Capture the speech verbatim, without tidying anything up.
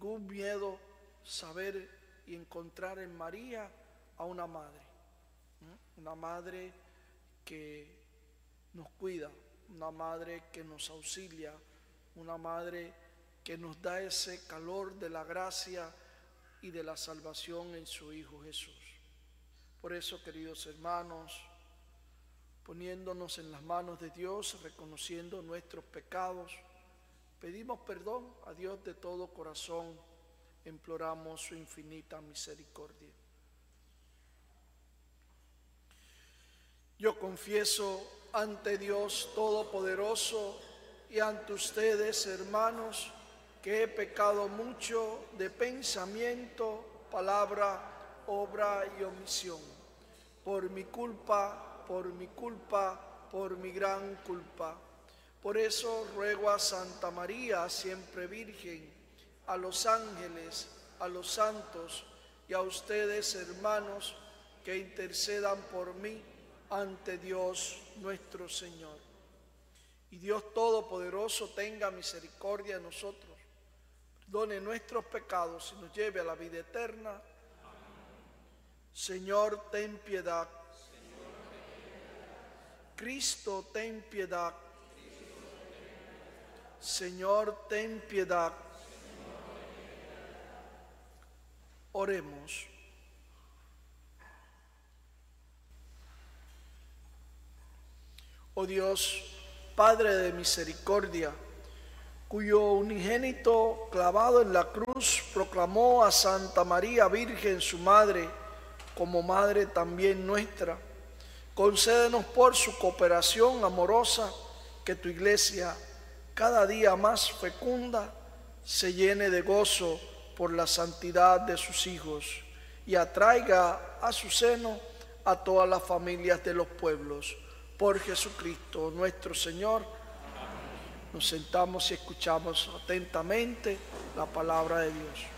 ningún miedo saber y encontrar en María a una madre, ¿Mm? una madre que nos cuida, una madre que nos auxilia, una madre que nos da ese calor de la gracia y de la salvación en su Hijo Jesús. Por eso, queridos hermanos, poniéndonos en las manos de Dios, reconociendo nuestros pecados, pedimos perdón a Dios de todo corazón, imploramos su infinita misericordia. Yo confieso ante Dios Todopoderoso y ante ustedes, hermanos, que he pecado mucho de pensamiento, palabra, obra y omisión. Por mi culpa, por mi culpa, por mi gran culpa. Por eso ruego a Santa María, siempre Virgen, a los ángeles, a los santos y a ustedes, hermanos, que intercedan por mí ante Dios nuestro Señor. Y Dios Todopoderoso tenga misericordia de nosotros, perdone nuestros pecados y nos lleve a la vida eterna. Amén. Señor, ten piedad. Señor, ten piedad. Cristo, ten piedad. Señor, ten piedad. Oremos. Oh Dios, Padre de misericordia, cuyo unigénito clavado en la cruz proclamó a Santa María Virgen su madre, como madre también nuestra, concédenos por su cooperación amorosa que tu iglesia, cada día más fecunda, se llene de gozo por la santidad de sus hijos y atraiga a su seno a todas las familias de los pueblos. Por Jesucristo nuestro Señor. Amén. Nos sentamos y escuchamos atentamente la palabra de Dios.